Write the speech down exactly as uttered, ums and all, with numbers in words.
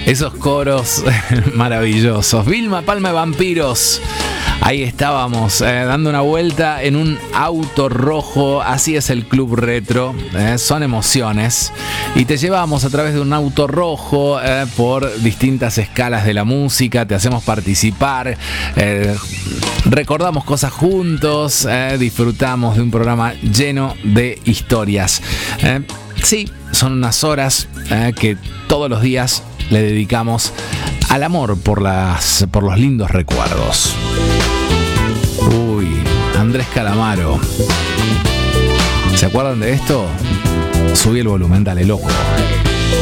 Esos coros maravillosos. Vilma Palma de Vampiros. Ahí estábamos, eh, dando una vuelta en un auto rojo. Así es el Club Retro, eh, son emociones. Y te llevamos a través de un auto rojo eh, por distintas escalas de la música. Te hacemos participar, eh, recordamos cosas juntos, eh, disfrutamos de un programa lleno de historias. Eh, sí, son unas horas eh, que todos los días le dedicamos al amor por, las, por los lindos recuerdos. Uy, Andrés Calamaro. ¿Se acuerdan de esto? Subí el volumen, dale, loco.